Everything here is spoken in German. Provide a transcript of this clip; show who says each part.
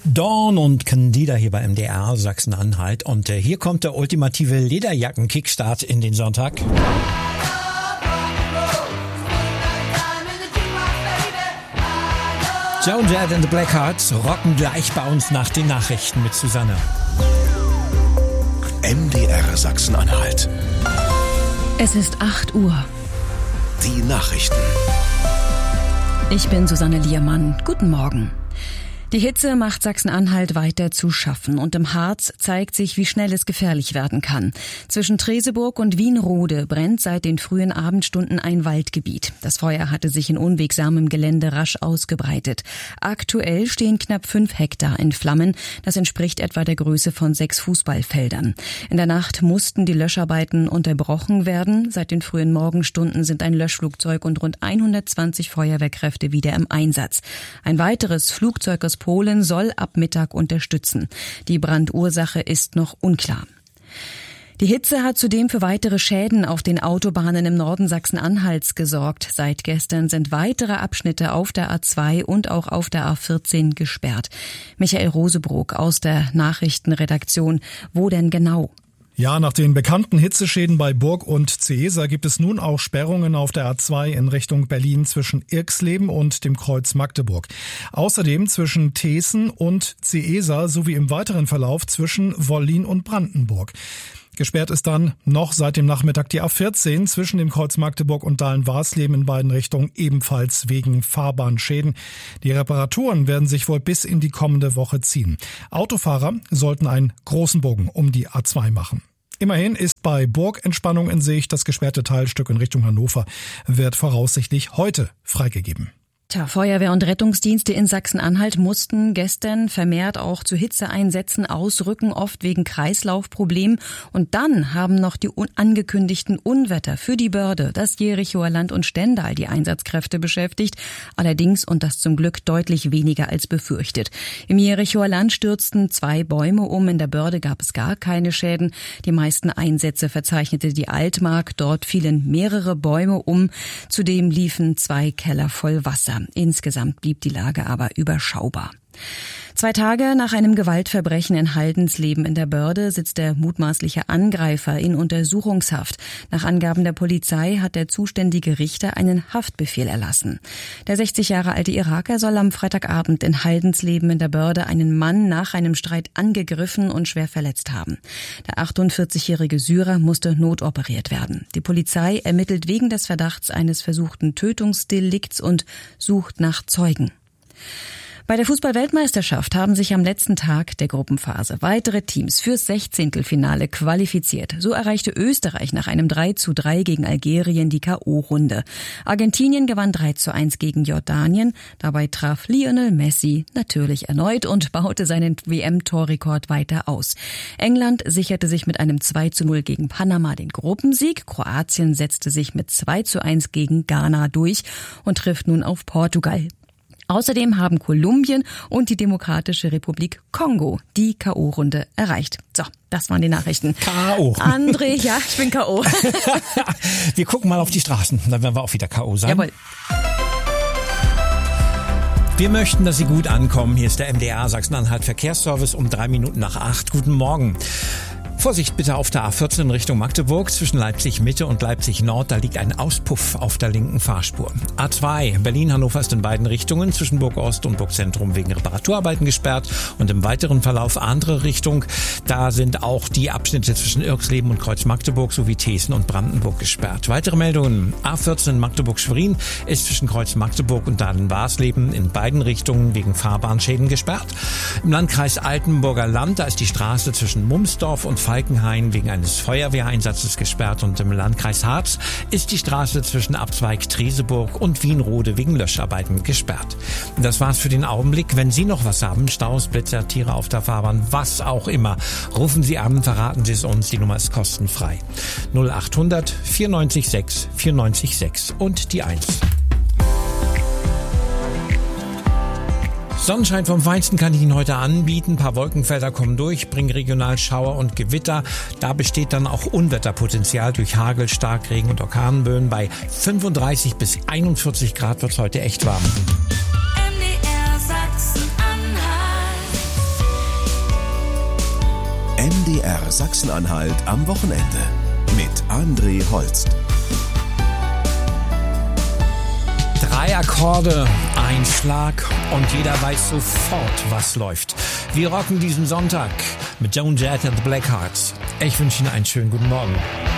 Speaker 1: Dawn und Candida hier bei MDR Sachsen-Anhalt. Und hier kommt der ultimative Lederjacken-Kickstart in den Sonntag. Joan Jett and the Blackhearts rocken gleich bei uns nach den Nachrichten mit Susanne.
Speaker 2: MDR Sachsen-Anhalt.
Speaker 3: Es ist 8 Uhr.
Speaker 2: Die Nachrichten.
Speaker 3: Ich bin Susanne Liermann. Guten Morgen. Die Hitze macht Sachsen-Anhalt weiter zu schaffen und im Harz zeigt sich, wie schnell es gefährlich werden kann. Zwischen Treseburg und Wienrode brennt seit den frühen Abendstunden ein Waldgebiet. Das Feuer hatte sich in unwegsamem Gelände rasch ausgebreitet. Aktuell stehen knapp 5 Hektar in Flammen. Das entspricht etwa der Größe von 6 Fußballfeldern. In der Nacht mussten die Löscharbeiten unterbrochen werden. Seit den frühen Morgenstunden sind ein Löschflugzeug und rund 120 Feuerwehrkräfte wieder im Einsatz. Ein weiteres Flugzeug aus Polen soll ab Mittag unterstützen. Die Brandursache ist noch unklar. Die Hitze hat zudem für weitere Schäden auf den Autobahnen im Norden Sachsen-Anhalts gesorgt. Seit gestern sind weitere Abschnitte auf der A2 und auch auf der A14 gesperrt. Michael Rosebrook aus der Nachrichtenredaktion. Wo denn genau?
Speaker 4: Ja, nach den bekannten Hitzeschäden bei Burg und Zeesa gibt es nun auch Sperrungen auf der A2 in Richtung Berlin zwischen Irxleben und dem Kreuz Magdeburg. Außerdem zwischen Teeßen und Zeesa sowie im weiteren Verlauf zwischen Wollin und Brandenburg. Gesperrt ist dann noch seit dem Nachmittag die A14 zwischen dem Kreuz Magdeburg und Dahlen-Warsleben in beiden Richtungen, ebenfalls wegen Fahrbahnschäden. Die Reparaturen werden sich wohl bis in die kommende Woche ziehen. Autofahrer sollten einen großen Bogen um die A2 machen. Immerhin ist bei Burg Entspannung in Sicht. Das gesperrte Teilstück in Richtung Hannover wird voraussichtlich heute freigegeben.
Speaker 3: Feuerwehr und Rettungsdienste in Sachsen-Anhalt mussten gestern vermehrt auch zu Hitzeeinsätzen ausrücken, oft wegen Kreislaufproblemen. Und dann haben noch die angekündigten Unwetter für die Börde, das Jerichoer Land und Stendal die Einsatzkräfte beschäftigt. Allerdings, und das zum Glück, deutlich weniger als befürchtet. Im Jerichoer Land stürzten 2 Bäume um, in der Börde gab es gar keine Schäden. Die meisten Einsätze verzeichnete die Altmark, dort fielen mehrere Bäume um. Zudem liefen 2 Keller voll Wasser. Insgesamt blieb die Lage aber überschaubar. 2 Tage nach einem Gewaltverbrechen in Haldensleben in der Börde sitzt der mutmaßliche Angreifer in Untersuchungshaft. Nach Angaben der Polizei hat der zuständige Richter einen Haftbefehl erlassen. Der 60 Jahre alte Iraker soll am Freitagabend in Haldensleben in der Börde einen Mann nach einem Streit angegriffen und schwer verletzt haben. Der 48-jährige Syrer musste notoperiert werden. Die Polizei ermittelt wegen des Verdachts eines versuchten Tötungsdelikts und sucht nach Zeugen. Bei der Fußball-Weltmeisterschaft haben sich am letzten Tag der Gruppenphase weitere Teams fürs 16. qualifiziert. So erreichte Österreich nach einem 3:3 gegen Algerien die K.O.-Runde. Argentinien gewann 3:1 gegen Jordanien. Dabei traf Lionel Messi natürlich erneut und baute seinen WM-Torrekord weiter aus. England sicherte sich mit einem 2:0 gegen Panama den Gruppensieg. Kroatien setzte sich mit 2:1 gegen Ghana durch und trifft nun auf Portugal. Außerdem haben Kolumbien und die Demokratische Republik Kongo die K.O.-Runde erreicht. So, das waren die Nachrichten.
Speaker 1: K.O.
Speaker 3: André, ja, ich bin K.O.
Speaker 1: Wir gucken mal auf die Straßen, dann werden wir auch wieder K.O. sein.
Speaker 3: Jawohl.
Speaker 1: Wir möchten, dass Sie gut ankommen. Hier ist der MDR Sachsen-Anhalt Verkehrsservice um 3 Minuten nach 8. Guten Morgen. Vorsicht bitte auf der A14 in Richtung Magdeburg zwischen Leipzig Mitte und Leipzig Nord. Da liegt ein Auspuff auf der linken Fahrspur. A2 Berlin-Hannover ist in beiden Richtungen zwischen Burg Ost und Burg Zentrum wegen Reparaturarbeiten gesperrt. Und im weiteren Verlauf andere Richtung. Da sind auch die Abschnitte zwischen Irxleben und Kreuz Magdeburg sowie Teeßen und Brandenburg gesperrt. Weitere Meldungen. A14 Magdeburg-Schwerin ist zwischen Kreuz Magdeburg und Dahlen-Warsleben in beiden Richtungen wegen Fahrbahnschäden gesperrt. Im Landkreis Altenburger Land, da ist die Straße zwischen Mumsdorf und Falkenhain wegen eines Feuerwehreinsatzes gesperrt und im Landkreis Harz ist die Straße zwischen Abzweig Treseburg und Wienrode wegen Löscharbeiten gesperrt. Das war's für den Augenblick. Wenn Sie noch was haben, Staus, Blitzer, Tiere auf der Fahrbahn, was auch immer, rufen Sie an, verraten Sie es uns. Die Nummer ist kostenfrei. 0800 94 6 94 6 und die 1. Sonnenschein vom Feinsten kann ich Ihnen heute anbieten. Ein paar Wolkenfelder kommen durch, bringen regional Schauer und Gewitter. Da besteht dann auch Unwetterpotenzial durch Hagel, Starkregen und Orkanböen. Bei 35 bis 41 Grad wird es heute echt warm.
Speaker 5: MDR Sachsen-Anhalt.
Speaker 2: MDR Sachsen-Anhalt am Wochenende mit André Holst.
Speaker 1: 3 Akkorde, ein Schlag und jeder weiß sofort, was läuft. Wir rocken diesen Sonntag mit Joan Jett and the Blackhearts. Ich wünsche Ihnen einen schönen guten Morgen.